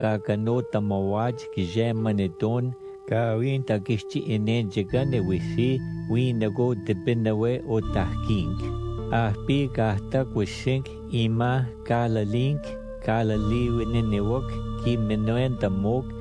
Kakanota mawach kijemaniton kawin takishchi inenchikane wisi winago tepinawe o tahkink. Ahpi kahta kwishink ima kala link kala liwininiwok kimenuen tamok